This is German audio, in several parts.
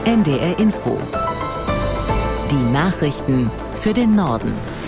NDR Info. Die Nachrichten für den Norden.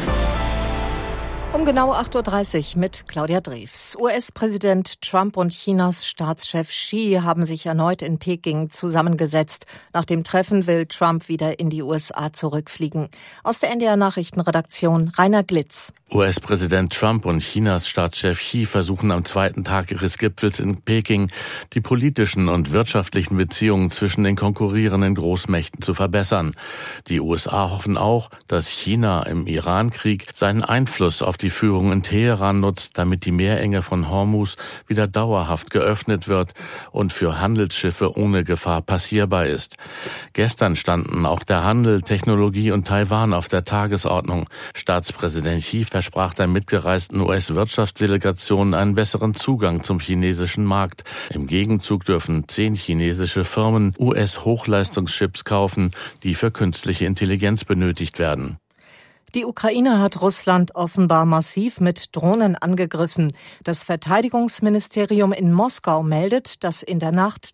Um genau 8.30 Uhr mit Claudia Drews. US-Präsident Trump und Chinas Staatschef Xi haben sich erneut in Peking zusammengesetzt. Nach dem Treffen will Trump wieder in die USA zurückfliegen. Aus der NDR-Nachrichtenredaktion Rainer Glitz. US-Präsident Trump und Chinas Staatschef Xi versuchen am zweiten Tag ihres Gipfels in Peking, die politischen und wirtschaftlichen Beziehungen zwischen den konkurrierenden Großmächten zu verbessern. Die USA hoffen auch, dass China im Iran-Krieg seinen Einfluss auf die Führung in Teheran nutzt, damit die Meerenge von Hormuz wieder dauerhaft geöffnet wird und für Handelsschiffe ohne Gefahr passierbar ist. Gestern standen auch der Handel, Technologie und Taiwan auf der Tagesordnung. Staatspräsident Xi versprach der mitgereisten US-Wirtschaftsdelegation einen besseren Zugang zum chinesischen Markt. Im Gegenzug dürfen 10 chinesische Firmen US-Hochleistungschips kaufen, die für künstliche Intelligenz benötigt werden. Die Ukraine hat Russland offenbar massiv mit Drohnen angegriffen. Das Verteidigungsministerium in Moskau meldet, dass in der Nacht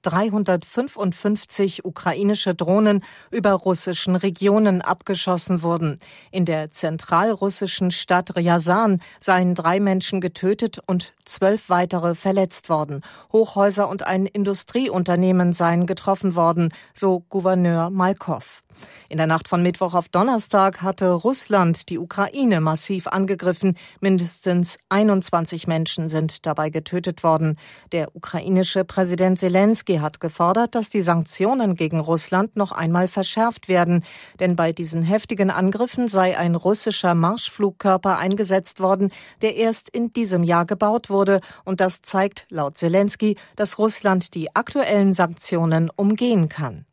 355 ukrainische Drohnen über russischen Regionen abgeschossen wurden. In der zentralrussischen Stadt Ryazan seien 3 Menschen getötet und 12 weitere verletzt worden. Hochhäuser und ein Industrieunternehmen seien getroffen worden, so Gouverneur Malkow. In der Nacht von Mittwoch auf Donnerstag hatte Russland die Ukraine massiv angegriffen. Mindestens 21 Menschen sind dabei getötet worden. Der ukrainische Präsident Selenskyj hat gefordert, dass die Sanktionen gegen Russland noch einmal verschärft werden. Denn bei diesen heftigen Angriffen sei ein russischer Marschflugkörper eingesetzt worden, der erst in diesem Jahr gebaut wurde. Und das zeigt laut Selenskyj, dass Russland die aktuellen Sanktionen umgehen kann.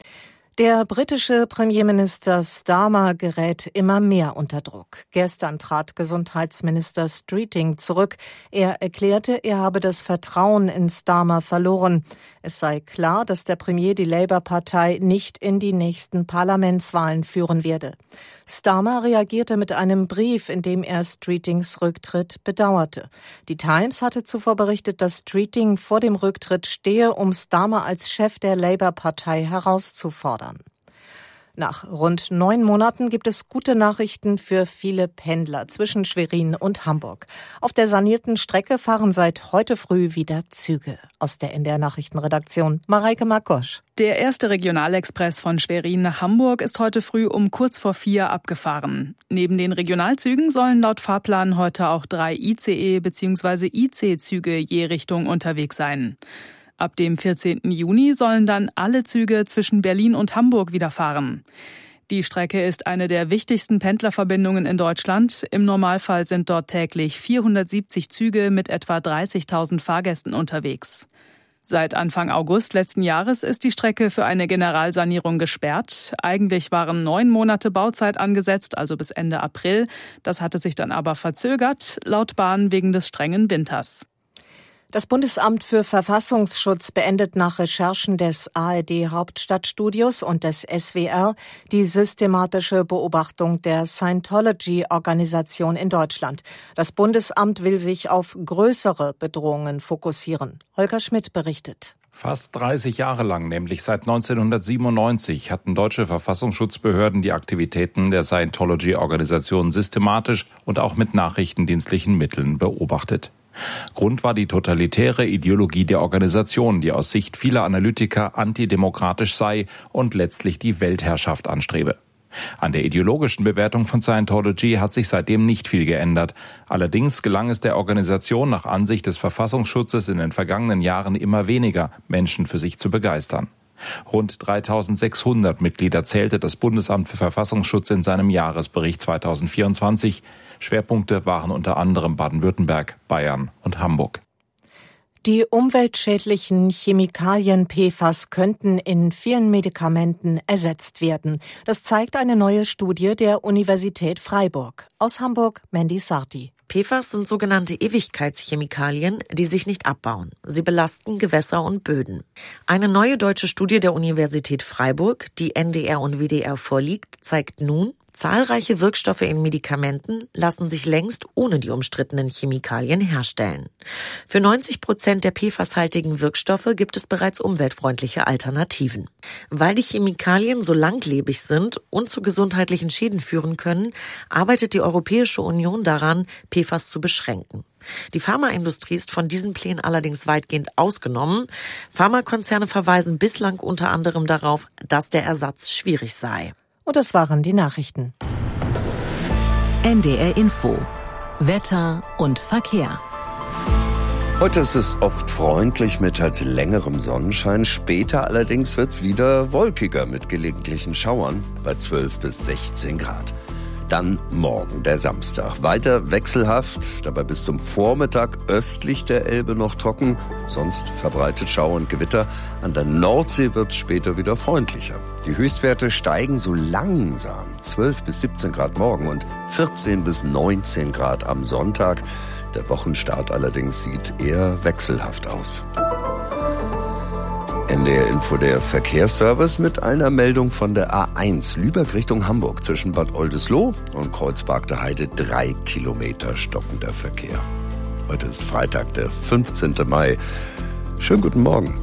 Der britische Premierminister Starmer gerät immer mehr unter Druck. Gestern trat Gesundheitsminister Streeting zurück. Er erklärte, er habe das Vertrauen in Starmer verloren. Es sei klar, dass der Premier die Labour-Partei nicht in die nächsten Parlamentswahlen führen werde. Starmer reagierte mit einem Brief, in dem er Streetings Rücktritt bedauerte. Die Times hatte zuvor berichtet, dass Streeting vor dem Rücktritt stehe, um Starmer als Chef der Labour-Partei herauszufordern. Nach rund 9 Monaten gibt es gute Nachrichten für viele Pendler zwischen Schwerin und Hamburg. Auf der sanierten Strecke fahren seit heute früh wieder Züge. Aus der NDR Nachrichtenredaktion Mareike Markosch. Der erste Regionalexpress von Schwerin nach Hamburg ist heute früh um kurz vor 4 abgefahren. Neben den Regionalzügen sollen laut Fahrplan heute auch 3 ICE bzw. IC-Züge je Richtung unterwegs sein. Ab dem 14. Juni sollen dann alle Züge zwischen Berlin und Hamburg wieder fahren. Die Strecke ist eine der wichtigsten Pendlerverbindungen in Deutschland. Im Normalfall sind dort täglich 470 Züge mit etwa 30.000 Fahrgästen unterwegs. Seit Anfang August letzten Jahres ist die Strecke für eine Generalsanierung gesperrt. Eigentlich waren 9 Monate Bauzeit angesetzt, also bis Ende April. Das hatte sich dann aber verzögert, laut Bahn wegen des strengen Winters. Das Bundesamt für Verfassungsschutz beendet nach Recherchen des ARD-Hauptstadtstudios und des SWR die systematische Beobachtung der Scientology-Organisation in Deutschland. Das Bundesamt will sich auf größere Bedrohungen fokussieren. Holger Schmidt berichtet. Fast 30 Jahre lang, nämlich seit 1997, hatten deutsche Verfassungsschutzbehörden die Aktivitäten der Scientology-Organisation systematisch und auch mit nachrichtendienstlichen Mitteln beobachtet. Grund war die totalitäre Ideologie der Organisation, die aus Sicht vieler Analytiker antidemokratisch sei und letztlich die Weltherrschaft anstrebe. An der ideologischen Bewertung von Scientology hat sich seitdem nicht viel geändert. Allerdings gelang es der Organisation nach Ansicht des Verfassungsschutzes in den vergangenen Jahren immer weniger, Menschen für sich zu begeistern. Rund 3.600 Mitglieder zählte das Bundesamt für Verfassungsschutz in seinem Jahresbericht 2024. Schwerpunkte waren unter anderem Baden-Württemberg, Bayern und Hamburg. Die umweltschädlichen Chemikalien PFAS könnten in vielen Medikamenten ersetzt werden. Das zeigt eine neue Studie der Universität Freiburg. Aus Hamburg, Mandy Sarti. PFAS sind sogenannte Ewigkeitschemikalien, die sich nicht abbauen. Sie belasten Gewässer und Böden. Eine neue deutsche Studie der Universität Freiburg, die NDR und WDR vorliegt, zeigt nun, Zahlreiche Wirkstoffe in Medikamenten lassen sich längst ohne die umstrittenen Chemikalien herstellen. Für 90% der PFAS-haltigen Wirkstoffe gibt es bereits umweltfreundliche Alternativen. Weil die Chemikalien so langlebig sind und zu gesundheitlichen Schäden führen können, arbeitet die Europäische Union daran, PFAS zu beschränken. Die Pharmaindustrie ist von diesen Plänen allerdings weitgehend ausgenommen. Pharmakonzerne verweisen bislang unter anderem darauf, dass der Ersatz schwierig sei. Und das waren die Nachrichten. NDR Info. Wetter und Verkehr. Heute ist es oft freundlich mit längerem Sonnenschein. Später allerdings wird es wieder wolkiger mit gelegentlichen Schauern bei 12 bis 16 Grad. Dann morgen, der Samstag. Weiter wechselhaft, dabei bis zum Vormittag östlich der Elbe noch trocken. Sonst verbreitet Schauer und Gewitter. An der Nordsee wird es später wieder freundlicher. Die Höchstwerte steigen so langsam. 12 bis 17 Grad morgen und 14 bis 19 Grad am Sonntag. Der Wochenstart allerdings sieht eher wechselhaft aus. NDR Info, der Verkehrsservice mit einer Meldung von der A1 Lübeck Richtung Hamburg zwischen Bad Oldesloe und Kreuzberg der Heide 3 Kilometer stockender Verkehr. Heute ist Freitag, der 15. Mai. Schönen guten Morgen.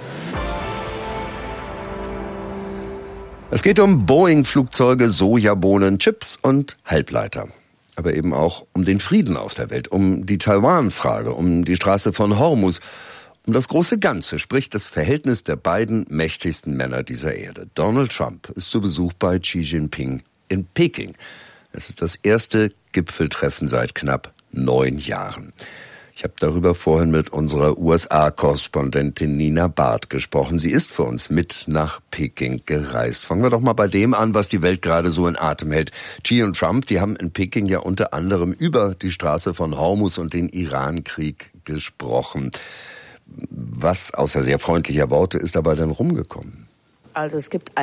Es geht um Boeing-Flugzeuge, Sojabohnen, Chips und Halbleiter. Aber eben auch um den Frieden auf der Welt, um die Taiwan-Frage, um die Straße von Hormuz. Um das große Ganze, sprich das Verhältnis der beiden mächtigsten Männer dieser Erde. Donald Trump ist zu Besuch bei Xi Jinping in Peking. Es ist das erste Gipfeltreffen seit knapp 9 Jahren. Ich habe darüber vorhin mit unserer USA-Korrespondentin Nina Barth gesprochen. Sie ist für uns mit nach Peking gereist. Fangen wir doch mal bei dem an, was die Welt gerade so in Atem hält. Xi und Trump, die haben in Peking ja unter anderem über die Straße von Hormuz und den Iran-Krieg gesprochen. Was außer sehr freundlicher Worte ist dabei denn rumgekommen? Also es gibt